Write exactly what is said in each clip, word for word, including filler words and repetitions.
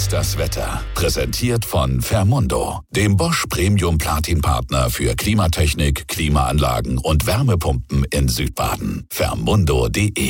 ist das Wetter. Präsentiert von Fermundo, dem Bosch Premium Platin Partner für Klimatechnik, Klimaanlagen und Wärmepumpen in Südbaden. Fermundo punkt de.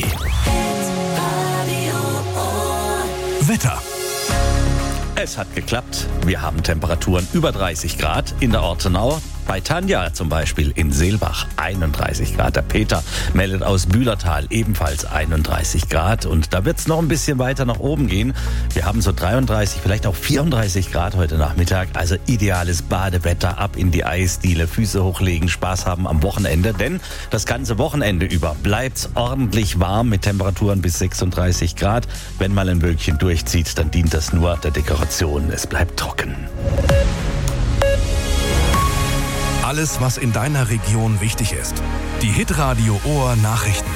Wetter. Es hat geklappt. Wir haben Temperaturen über dreißig Grad in der Ortenau. Bei Tanja zum Beispiel in Seelbach einunddreißig Grad. Der Peter meldet aus Bühlertal ebenfalls einunddreißig Grad. Und da wird es noch ein bisschen weiter nach oben gehen. Wir haben so dreiunddreißig, vielleicht auch vierunddreißig Grad heute Nachmittag. Also ideales Badewetter, ab in die Eisdiele, Füße hochlegen, Spaß haben am Wochenende. Denn das ganze Wochenende über bleibt's ordentlich warm mit Temperaturen bis sechsunddreißig Grad. Wenn mal ein Wölkchen durchzieht, dann dient das nur der Dekoration. Es bleibt trocken. Alles, was in deiner Region wichtig ist. Die Hitradio Ohr Nachrichten.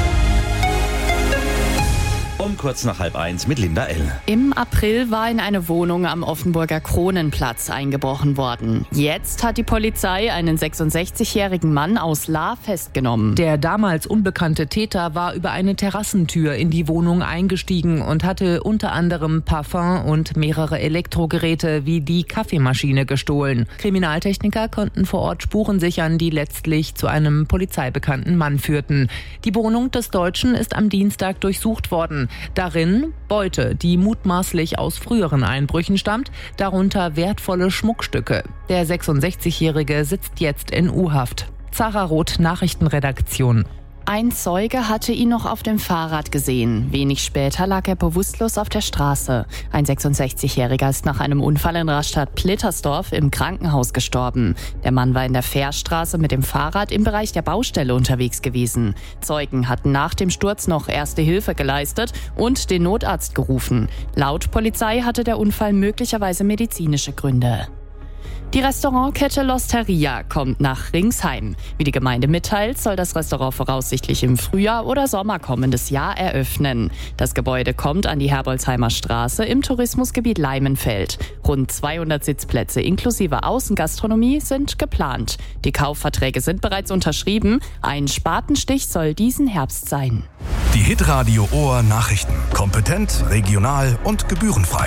Um kurz nach halb eins mit Linda L. Im April war in eine Wohnung am Offenburger Kronenplatz eingebrochen worden. Jetzt hat die Polizei einen sechsundsechzigjährigen Mann aus Lahr festgenommen. Der damals unbekannte Täter war über eine Terrassentür in die Wohnung eingestiegen und hatte unter anderem Parfum und mehrere Elektrogeräte wie die Kaffeemaschine gestohlen. Kriminaltechniker konnten vor Ort Spuren sichern, die letztlich zu einem polizeibekannten Mann führten. Die Wohnung des Deutschen ist am Dienstag durchsucht worden. Darin Beute, die mutmaßlich aus früheren Einbrüchen stammt, darunter wertvolle Schmuckstücke. Der sechsundsechzigjährige sitzt jetzt in U-Haft. Zara Roth, Nachrichtenredaktion. Ein Zeuge hatte ihn noch auf dem Fahrrad gesehen. Wenig später lag er bewusstlos auf der Straße. Ein sechsundsechzigjähriger ist nach einem Unfall in Rastatt-Plittersdorf im Krankenhaus gestorben. Der Mann war in der Fährstraße mit dem Fahrrad im Bereich der Baustelle unterwegs gewesen. Zeugen hatten nach dem Sturz noch Erste Hilfe geleistet und den Notarzt gerufen. Laut Polizei hatte der Unfall möglicherweise medizinische Gründe. Die Restaurantkette L'Osteria kommt nach Ringsheim. Wie die Gemeinde mitteilt, soll das Restaurant voraussichtlich im Frühjahr oder Sommer kommendes Jahr eröffnen. Das Gebäude kommt an die Herbolzheimer Straße im Tourismusgebiet Leimenfeld. Rund zweihundert Sitzplätze inklusive Außengastronomie sind geplant. Die Kaufverträge sind bereits unterschrieben. Ein Spatenstich soll diesen Herbst sein. Die Hitradio Ohr Nachrichten. Kompetent, regional und gebührenfrei.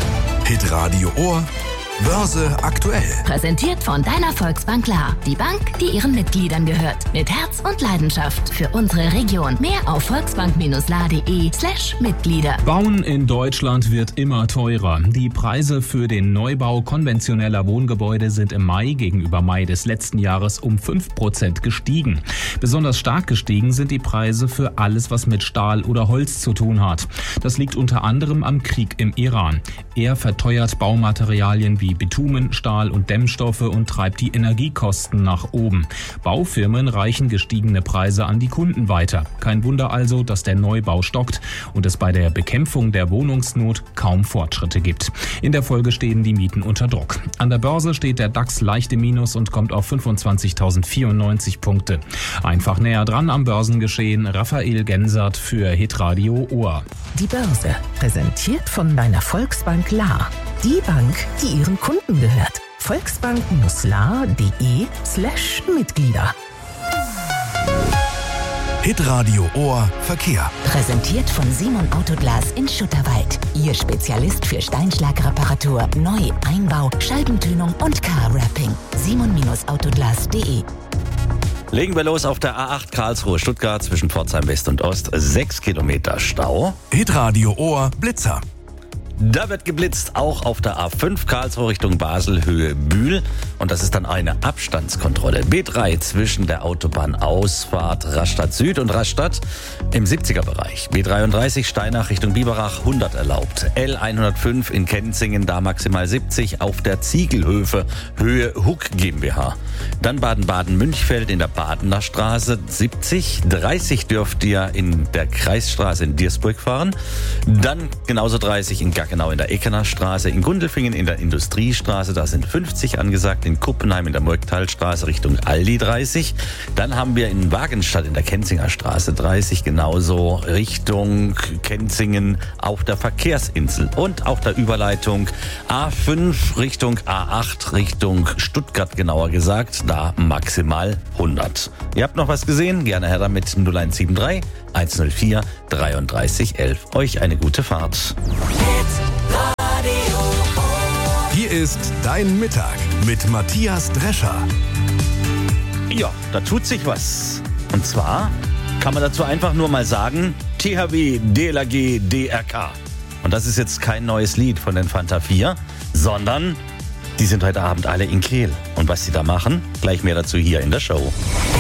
Hitradio Ohr Börse aktuell. Präsentiert von deiner Volksbank Lahr. Die Bank, die ihren Mitgliedern gehört. Mit Herz und Leidenschaft für unsere Region. Mehr auf volksbank-lahr.de slash Mitglieder. Bauen in Deutschland wird immer teurer. Die Preise für den Neubau konventioneller Wohngebäude sind im Mai gegenüber Mai des letzten Jahres um fünf Prozent gestiegen. Besonders stark gestiegen sind die Preise für alles, was mit Stahl oder Holz zu tun hat. Das liegt unter anderem am Krieg im Iran. Er verteuert Baumaterialien wie Bitumen, Stahl und Dämmstoffe und treibt die Energiekosten nach oben. Baufirmen reichen gestiegene Preise an die Kunden weiter. Kein Wunder also, dass der Neubau stockt und es bei der Bekämpfung der Wohnungsnot kaum Fortschritte gibt. In der Folge stehen die Mieten unter Druck. An der Börse steht der DAX leicht im Minus und kommt auf fünfundzwanzigtausendvierundneunzig Punkte. Einfach näher dran am Börsengeschehen, Raphael Gensert für Hitradio Ohr. Die Börse, präsentiert von deiner Volksbank Lahr. Die Bank, die ihren Kunden gehört. volksbank-lahr.de slash Mitglieder. Hitradio Ohr Verkehr. Präsentiert von Simon Autoglas in Schutterwald. Ihr Spezialist für Steinschlagreparatur, Neu-, Einbau, Scheibentönung und Car-Wrapping. simon Autoglas punkt de. Legen wir los auf der A acht Karlsruhe-Stuttgart zwischen Pforzheim West und Ost. Sechs Kilometer Stau. Hitradio Ohr Blitzer. Da wird geblitzt, auch auf der A fünf Karlsruhe Richtung Basel, Höhe Bühl. Und das ist dann eine Abstandskontrolle. B drei zwischen der Autobahnausfahrt Rastatt Süd und Rastatt im siebziger Bereich. B dreiunddreißig Steinach Richtung Biberach, hundert erlaubt. L hundertfünf in Kenzingen, da maximal siebzig auf der Ziegelhöfe, Höhe Huck GmbH. Dann Baden-Baden-Münchfeld in der Badener Straße, siebzig. dreißig dürft ihr in der Kreisstraße in Diersburg fahren. Dann genauso dreißig in Gaggenau in der Eckener Straße, in Gundelfingen in der Industriestraße, da sind fünfzig angesagt, in Kuppenheim in der Murgtalstraße Richtung Aldi dreißig. Dann haben wir in Wagenstadt in der Kenzinger Straße dreißig, genauso Richtung Kenzingen auf der Verkehrsinsel. Und auf der Überleitung A fünf Richtung A acht, Richtung Stuttgart genauer gesagt, da maximal hundert. Ihr habt noch was gesehen? Gerne her damit null eins sieben drei eins null vier dreiunddreißig elf. Euch eine gute Fahrt. Hit Radio. ist Dein Mittag mit Matthias Drescher. Ja, da tut sich was. Und zwar kann man dazu einfach nur mal sagen, T H W D L R G D R K. Und das ist jetzt kein neues Lied von den Fanta vier, sondern die sind heute Abend alle in Kehl. Und was sie da machen, gleich mehr dazu hier in der Show.